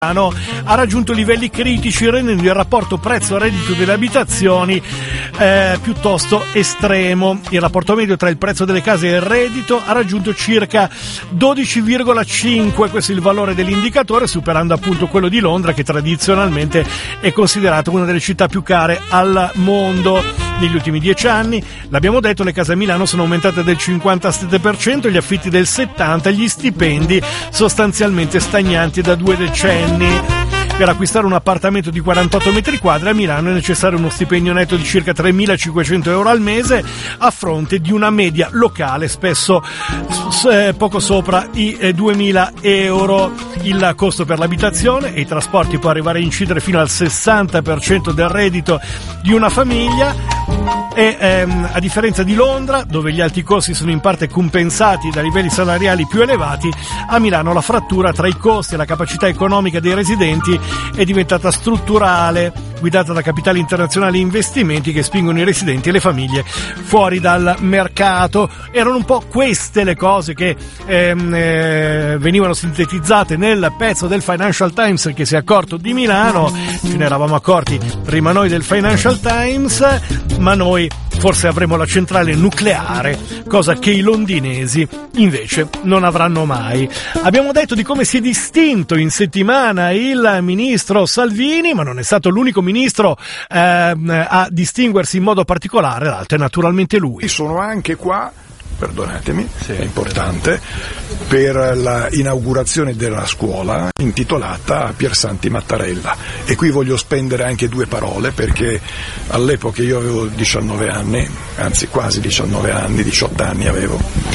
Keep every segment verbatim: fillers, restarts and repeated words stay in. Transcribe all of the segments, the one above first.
ha raggiunto livelli critici, rendendo il rapporto prezzo-reddito delle abitazioni eh, piuttosto estremo. Il rapporto medio tra il prezzo delle case e il reddito ha raggiunto circa dodici virgola cinque, questo è il valore dell'indicatore, superando appunto quello di Londra, che tradizionalmente è considerata una delle città più care al mondo. Negli ultimi dieci anni, l'abbiamo detto, le case a Milano sono aumentate del cinquantasette per cento, gli affitti del settanta per cento, gli stipendi sostanzialmente stagnanti da due decenni. Per acquistare un appartamento di quarantotto metri quadri a Milano è necessario uno stipendio netto di circa tremilacinquecento euro al mese, a fronte di una media locale spesso eh, poco sopra i eh, duemila euro. Il costo per l'abitazione e i trasporti può arrivare a incidere fino al sessanta per cento del reddito di una famiglia. E ehm, a differenza di Londra, dove gli alti costi sono in parte compensati da livelli salariali più elevati, a Milano la frattura tra i costi e la capacità economica dei residenti è diventata strutturale, guidata da capitali internazionali e investimenti che spingono i residenti e le famiglie fuori dal mercato. Erano un po' queste le cose che ehm, eh, venivano sintetizzate nel pezzo del Financial Times che si è accorto di Milano. Ce ne eravamo accorti prima noi del Financial Times, ma noi forse avremo la centrale nucleare, cosa che i londinesi invece non avranno mai. Abbiamo detto di come si è distinto in settimana il ministro Salvini, ma non è stato l'unico ministro eh, a distinguersi in modo particolare, l'altro è naturalmente lui. Sono anche qua, perdonatemi, sì, è importante, per la inaugurazione della scuola intitolata Piersanti Mattarella, e qui voglio spendere anche due parole, perché all'epoca io avevo diciannove anni, anzi quasi diciannove anni, diciotto anni avevo,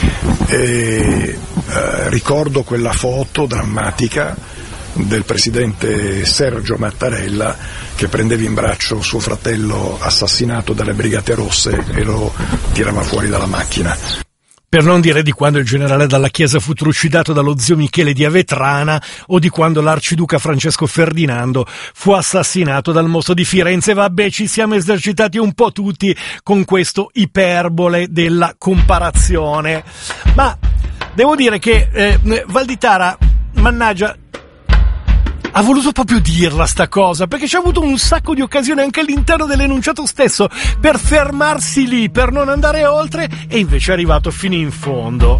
e eh, ricordo quella foto drammatica del presidente Sergio Mattarella che prendeva in braccio suo fratello assassinato dalle Brigate Rosse e lo tirava fuori dalla macchina. Per non dire di quando il generale Dalla Chiesa fu trucidato dallo zio Michele di Avetrana, o di quando l'arciduca Francesco Ferdinando fu assassinato dal mostro di Firenze. Vabbè, ci siamo esercitati un po' tutti con questo iperbole della comparazione. Ma devo dire che eh, Valditara, mannaggia, ha voluto proprio dirla sta cosa, perché c'è avuto un sacco di occasioni anche all'interno dell'enunciato stesso per fermarsi lì, per non andare oltre, e invece è arrivato fino in fondo.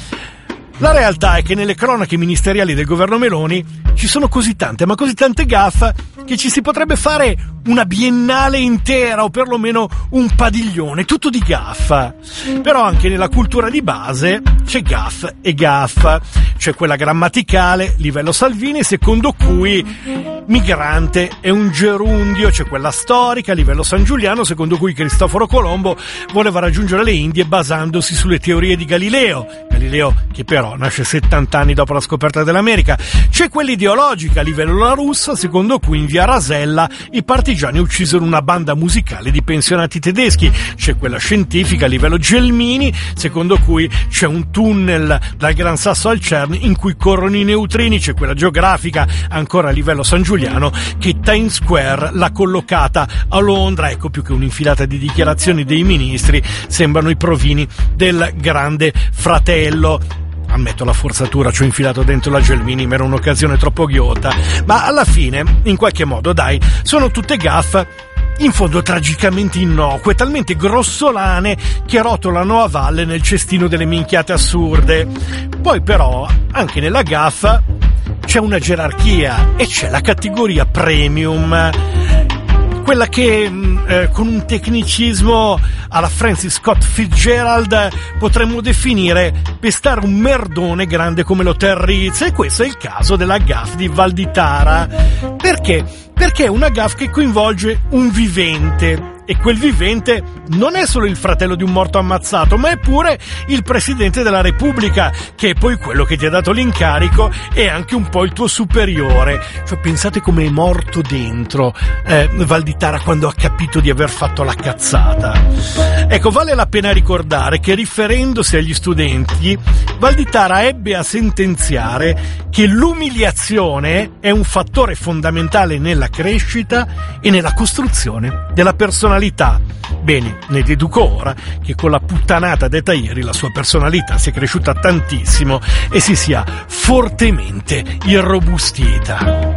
La realtà è che nelle cronache ministeriali del governo Meloni ci sono così tante, ma così tante gaffe, che ci si potrebbe fare una biennale intera, o perlomeno un padiglione, tutto di gaffa. Però anche nella cultura di base c'è gaff e gaff. C'è quella grammaticale, livello Salvini, secondo cui migrante è un gerundio. C'è quella storica, livello San Giuliano, secondo cui Cristoforo Colombo voleva raggiungere le Indie basandosi sulle teorie di Galileo. Galileo che però nasce settanta anni dopo la scoperta dell'America. C'è quella ideologica, livello La Russa, secondo cui in via Rasella i partigiani uccisero una banda musicale di pensionati tedeschi. C'è quella scientifica, livello Gelmini, secondo cui c'è un tunnel dal Gran Sasso al CERN in cui corrono i neutrini. C'è quella geografica, ancora a livello San Giuliano, che Times Square l'ha collocata a Londra. Ecco, più che un'infilata di dichiarazioni dei ministri, sembrano i provini del Grande Fratello. Ammetto la forzatura, ci ho infilato dentro la Gelmini, ma era un'occasione troppo ghiotta. Ma alla fine, in qualche modo, dai, sono tutte gaffe in fondo tragicamente innocue, talmente grossolane che rotolano a valle nel cestino delle minchiate assurde. Poi però, anche nella gaffa c'è una gerarchia, e c'è la categoria premium, quella che eh, con un tecnicismo alla Francis Scott Fitzgerald potremmo definire pestare un merdone grande come l'Hotel Ritz. E questo è il caso della gaffe di Valditara. Perché? Perché è una gaffe che coinvolge un vivente, e quel vivente non è solo il fratello di un morto ammazzato, ma è pure il Presidente della Repubblica, che è poi quello che ti ha dato l'incarico e anche un po' il tuo superiore. Cioè, pensate come è morto dentro eh, Valditara quando ha capito di aver fatto la cazzata. Ecco, vale la pena ricordare che, riferendosi agli studenti, Valditara ebbe a sentenziare che l'umiliazione è un fattore fondamentale nella crescita e nella costruzione della personalità. Bene, ne deduco ora che con la puttanata detta ieri la sua personalità sia cresciuta tantissimo e si sia fortemente irrobustita.